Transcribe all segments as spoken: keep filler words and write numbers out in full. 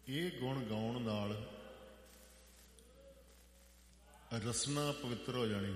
ਇਹ ਗੁਣ ਗਾਉਣ ਨਾਲ ਰਸਨਾ ਪਵਿੱਤਰ ਹੋ ਜਾਣੀ।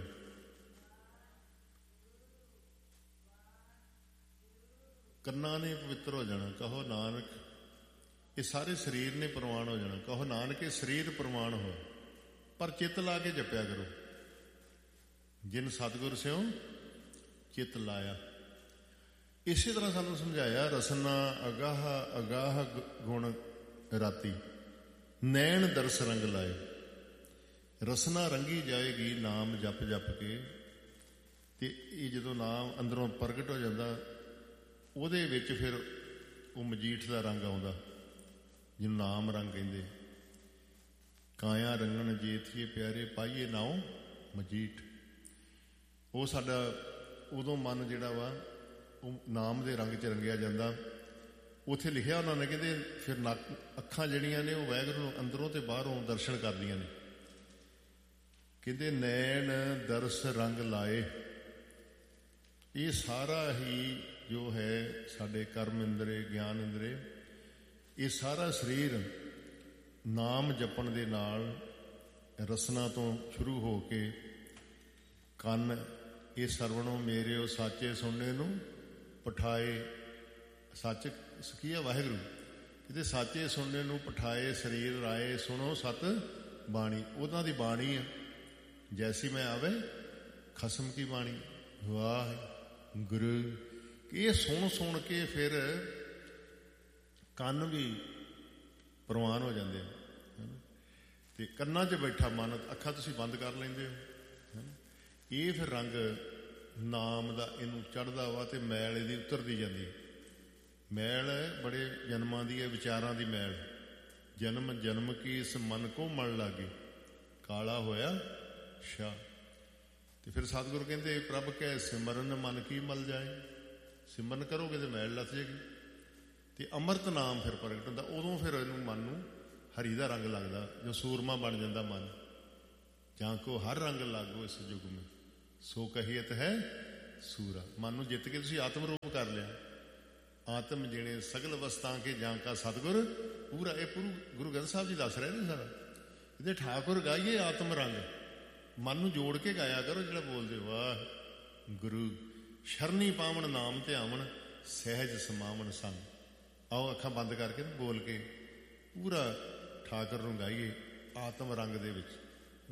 ਕੰਨਾਂ ਨੇ ਪਵਿੱਤਰ ਹੋ ਜਾਣਾ। ਕਹੋ ਨਾਨਕ, ਇਹ ਸਾਰੇ ਸਰੀਰ ਨੇ ਪ੍ਰਵਾਨ ਹੋ ਜਾਣਾ। ਕਹੋ ਨਾਨਕ, ਇਹ ਸਰੀਰ ਪ੍ਰਵਾਨ ਹੋ, ਪਰ ਚਿੱਤ ਲਾ ਕੇ ਜਪਿਆ ਕਰੋ। ਜਿਨ ਸਤਿਗੁਰ ਸਿਉ ਚਿੱਤ ਲਾਇਆ। ਇਸੇ ਤਰ੍ਹਾਂ ਸਾਨੂੰ ਸਮਝਾਇਆ, ਰਸਨਾ ਅਗਾਹ ਅਗਾਹ ਗੁਣ ਰਾਤੀ, ਨੈਣ ਦਰਸ ਰੰਗ ਲਾਏ। ਰਸਨਾ ਰੰਗੀ ਜਾਏਗੀ ਨਾਮ ਜਪ ਜਪ ਕੇ, ਤੇ ਇਹ ਜਦੋਂ ਨਾਮ ਅੰਦਰੋਂ ਪ੍ਰਗਟ ਹੋ ਜਾਂਦਾ, ਉਹਦੇ ਵਿੱਚ ਫਿਰ ਉਹ ਮਜੀਠ ਦਾ ਰੰਗ ਆਉਂਦਾ, ਜਿਹਨੂੰ ਨਾਮ ਰੰਗ ਕਹਿੰਦੇ। ਕਾਇਆ ਰੰਗਣ ਜੇਥੀਏ ਪਿਆਰੇ, ਪਾਈਏ ਨਾਉ ਮਜੀਠ। ਉਹ ਸਾਡਾ ਉਦੋਂ ਮਨ ਜਿਹੜਾ ਵਾ ਉਹ ਨਾਮ ਦੇ ਰੰਗ 'ਚ ਰੰਗਿਆ ਜਾਂਦਾ। ਉੱਥੇ ਲਿਖਿਆ ਉਹਨਾਂ ਨੇ, ਕਹਿੰਦੇ ਫਿਰ ਨੱਕ ਅੱਖਾਂ ਜਿਹੜੀਆਂ ਨੇ ਉਹ ਵਾਹਿਗੁਰੂ ਨੂੰ ਅੰਦਰੋਂ ਤੇ ਬਾਹਰੋਂ ਦਰਸ਼ਨ ਕਰਦੀਆਂ ਨੇ। ਕਹਿੰਦੇ ਨੈਣ ਦਰਸ ਰੰਗ ਲਾਏ। ਇਹ ਸਾਰਾ ਹੀ ਜੋ ਹੈ ਸਾਡੇ ਕਰਮ ਇੰਦਰੇ, ਗਿਆਨ ਇੰਦਰੇ, ਇਹ ਸਾਰਾ ਸਰੀਰ ਨਾਮ ਜਪਣ ਦੇ ਨਾਲ ਰਸਨਾ ਤੋਂ ਸ਼ੁਰੂ ਹੋ ਕੇ ਕੰਨ, ਇਹ ਸਰਵਣੋਂ ਮੇਰੇ ਉਹ ਸਾਚੇ ਸੁਣਨੇ ਨੂੰ ਪਠਾਏ। ਸੱਚ ਸਖੀਆ ਵਾਹਿਗੁਰੂ, ਕਿਤੇ ਸਾਚੇ ਸੁਣਨੇ ਨੂੰ ਪਠਾਏ। ਸਰੀਰ ਰਾਏ ਸੁਣੋ ਸਤ ਬਾਣੀ, ਉਹਨਾਂ ਦੀ ਬਾਣੀ ਆ। ਜੈਸੀ ਮੈਂ ਆਵੇ ਖਸਮ ਕੀ ਬਾਣੀ, ਵਾਹਿਗੁਰੂ। ਇਹ ਸੁਣ ਸੁਣ ਕੇ ਫਿਰ ਕੰਨ ਵੀ ਪ੍ਰਵਾਨ ਹੋ ਜਾਂਦੇ ਆ। ਤੇ ਕੰਨਾਂ 'ਚ ਬੈਠਾ ਮਨ, ਅੱਖਾਂ ਤੁਸੀਂ ਬੰਦ ਕਰ ਲੈਂਦੇ ਹੋ। ਇਹ ਫਿਰ ਰੰਗ ਨਾਮ ਦਾ ਇਹਨੂੰ ਚੜ੍ਹਦਾ ਵਾ, ਤੇ ਮੈਲ ਇਹਦੀ ਉਤਰਦੀ ਜਾਂਦੀ। ਮੈਲ ਬੜੇ ਜਨਮਾਂ ਦੀ ਹੈ, ਵਿਚਾਰਾਂ ਦੀ ਮੈਲ। ਜਨਮ ਜਨਮ ਕੀ ਇਸ ਮਨ ਕੋ ਮਲ ਲਾਗੇ, ਕਾਲਾ ਹੋਇਆ ਸ਼ਾਹ। ਤੇ ਫਿਰ ਸਤਿਗੁਰੂ ਕਹਿੰਦੇ ਪ੍ਰਭ ਕੈ ਸਿਮਰਨ ਮਨ ਕੀ ਮਲ ਜਾਏ। ਸਿਮਰਨ ਕਰੋਗੇ ਤੇ ਮੈਲ ਲੱਥ ਜਾਏਗੀ। ਤੇ ਅੰਮ੍ਰਿਤ ਨਾਮ ਫਿਰ ਪ੍ਰਗਟ ਹੁੰਦਾ। ਉਦੋਂ ਫਿਰ ਇਹਨੂੰ ਮਨ ਨੂੰ ਹਰੀ ਦਾ ਰੰਗ ਲੱਗਦਾ, ਜੋ ਸੂਰਮਾ ਬਣ ਜਾਂਦਾ ਮਨ। ਜਾਂ ਕੋ ਹਰ ਰੰਗ ਲਾਗੋ ਇਸ ਯੁੱਗ ਮੇਂ, ਸੋ ਕਹੀਅਤ ਹੈ ਸੂਰਾ। ਮਨ ਨੂੰ ਜਿੱਤ ਕੇ ਤੁਸੀਂ ਆਤਮ ਰੂਪ ਕਰ ਲਿਆ। ਆਤਮ ਜਿਣੇ ਸਗਲ ਵਸਤਾਂ ਕੇ ਜਾਂ ਕਾ ਸਤਿਗੁਰ ਪੂਰਾ। ਇਹ ਪੂਰਾ ਗੁਰੂ ਗ੍ਰੰਥ ਸਾਹਿਬ ਜੀ ਦੱਸ ਰਹੇ ਨੇ ਸਾਰਾ। ਇਹਦੇ ਠਾਕੁਰ ਗਾਈਏ ਆਤਮ ਰੰਗ। ਮਨ ਨੂੰ ਜੋੜ ਕੇ ਗਾਇਆ ਕਰੋ ਜਿਹੜਾ ਬੋਲਦੇ। ਵਾਹ ਗੁਰੂ ਸ਼ਰਨੀ ਪਾਵਨ ਨਾਮ ਧਿਆਵਨ, ਸਹਿਜ ਸਮਾਵਨ ਸੰਗ। ਆਓ ਅੱਖਾਂ ਬੰਦ ਕਰਕੇ ਬੋਲ ਕੇ ਪੂਰਾ ਠਾਕੁਰ ਨੂੰ ਗਾਈਏ ਆਤਮ ਰੰਗ ਦੇ ਵਿੱਚ।